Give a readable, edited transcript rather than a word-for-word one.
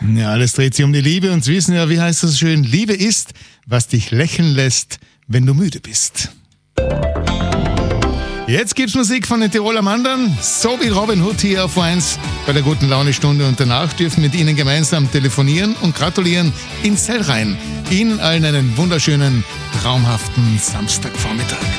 Ja, alles dreht sich um die Liebe und Sie wissen ja, wie heißt das schön? Liebe ist, was dich lächeln lässt, wenn du müde bist. Jetzt gibt's Musik von den Tiroler Mandern, so wie Robin Hood hier auf 1 bei der guten Laune-Stunde. Und danach dürfen wir mit Ihnen gemeinsam telefonieren und gratulieren ins Zell rein. Ihnen allen einen wunderschönen, traumhaften Samstagvormittag.